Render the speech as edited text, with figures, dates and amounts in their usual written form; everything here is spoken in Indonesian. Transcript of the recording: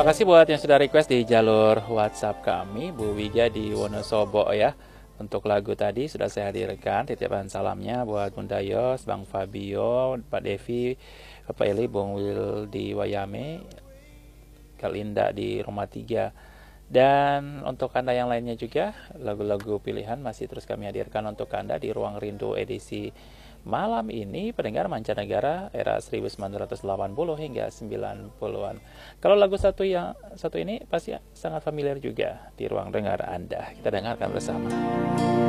Terima kasih buat yang sudah request di jalur WhatsApp kami, Bu Wija di Wonosobo ya. Untuk lagu tadi sudah saya hadirkan titipan salamnya buat Bunda Yos, Bang Fabio, Pak Devi, Bapak Eli, Bung Wil di Wayame, Kalinda di Rumah Tiga. Dan untuk Anda yang lainnya juga, lagu-lagu pilihan masih terus kami hadirkan untuk Anda di Ruang Rindu edisi malam ini, pendengar mancanegara era 1980 hingga 90-an. Kalau lagu satu ini pasti sangat familiar juga di ruang dengar Anda. Kita dengarkan bersama.